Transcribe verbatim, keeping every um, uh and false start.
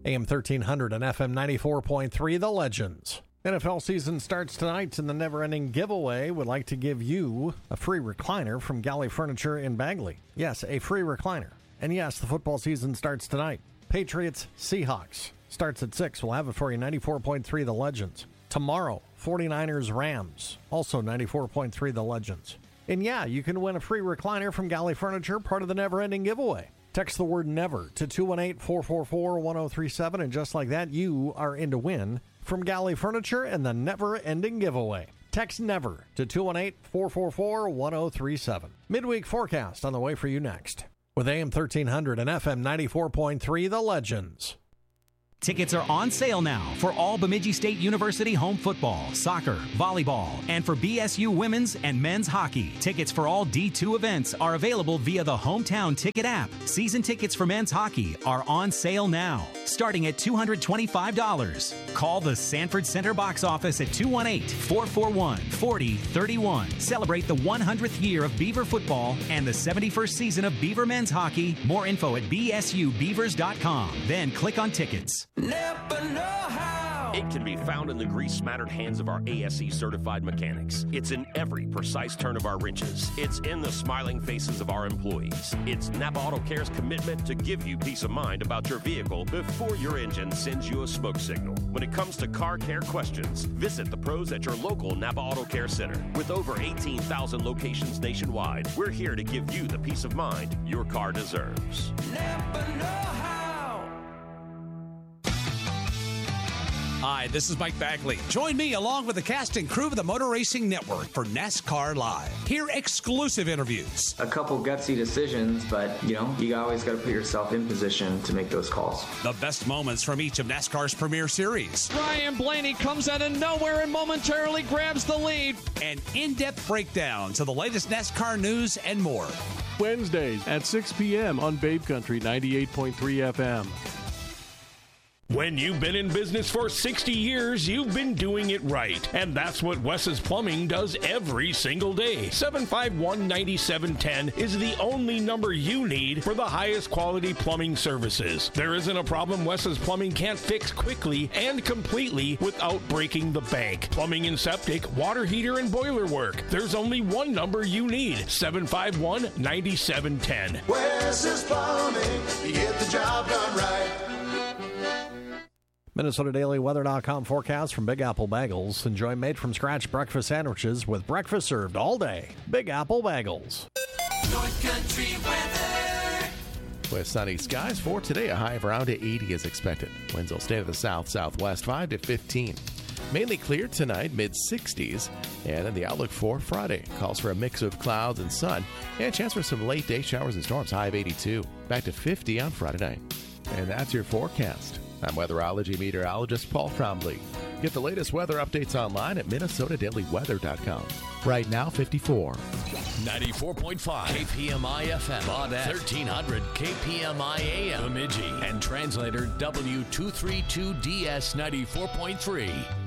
A M thirteen hundred and F M ninety-four point three, The Legends. N F L season starts tonight, and the never-ending giveaway would like to give you a free recliner from Galley Furniture in Bagley. Yes, a free recliner. And yes, the football season starts tonight. Patriots, Seahawks. Starts at six. We'll have it for you, ninety-four point three, The Legends. Tomorrow, forty-niners, Rams. Also ninety-four point three, The Legends. And yeah, you can win a free recliner from Galley Furniture, part of the never-ending giveaway. Text the word NEVER to two one eight, four four four, one zero three seven, and just like that, you are in to win from Galley Furniture and the never-ending giveaway. Text NEVER to two one eight, four four four, one zero three seven. Midweek forecast on the way for you next. With A M thirteen hundred and F M ninety-four point three, The Legends. Tickets are on sale now for all Bemidji State University home football, soccer, volleyball, and for B S U women's and men's hockey. Tickets for all D two events are available via the Hometown Ticket app. Season tickets for men's hockey are on sale now, starting at two hundred twenty-five dollars. Call the Sanford Center box office at two one eight, four four one, four zero three one. Celebrate the one hundredth year of Beaver football and the seventy-first season of Beaver men's hockey. More info at b s u beavers dot com. Then click on tickets. Never know how. It can be found in the grease-smattered hands of our A S E-certified mechanics. It's in every precise turn of our wrenches. It's in the smiling faces of our employees. It's Napa Auto Care's commitment to give you peace of mind about your vehicle before your engine sends you a smoke signal. When it comes to car care questions, visit the pros at your local Napa Auto Care Center. With over eighteen thousand locations nationwide, we're here to give you the peace of mind your car deserves. Never know how. Hi, this is Mike Bagley. Join me along with the cast and crew of the Motor Racing Network for NASCAR Live. Hear exclusive interviews. A couple gutsy decisions, but, you know, you always got to put yourself in position to make those calls. The best moments from each of NASCAR's premier series. Ryan Blaney comes out of nowhere and momentarily grabs the lead. And in-depth breakdowns of the latest NASCAR news and more. Wednesdays at six p.m. on Babe Country ninety-eight point three F M. When you've been in business for sixty years, you've been doing it right. And that's what Wes's Plumbing does every single day. seven five one, nine seven one zero is the only number you need for the highest quality plumbing services. There isn't a problem Wes's Plumbing can't fix quickly and completely without breaking the bank. Plumbing and septic, water heater, and boiler work. There's only one number you need. seven five one, nine seven one zero. Wes's Plumbing, you get the job done right. Minnesota Daily Weather dot com forecast from Big Apple Bagels. Enjoy made-from-scratch breakfast sandwiches with breakfast served all day. Big Apple Bagels. North Country weather. With sunny skies for today, a high of around eighty is expected. Winds will stay to the south-southwest, five to fifteen. Mainly clear tonight, mid-sixties. And then the outlook for Friday calls for a mix of clouds and sun and a chance for some late-day showers and storms, high of eighty-two. Back to fifty on Friday night. And that's your forecast. I'm weatherology meteorologist Paul Trombley. Get the latest weather updates online at Minnesota Daily Weather dot com. Right now, fifty-four. ninety-four point five K P M I F M, Baudette, thirteen hundred K P M I A M, Bemidji, and translator W two thirty-two D S ninety-four point three.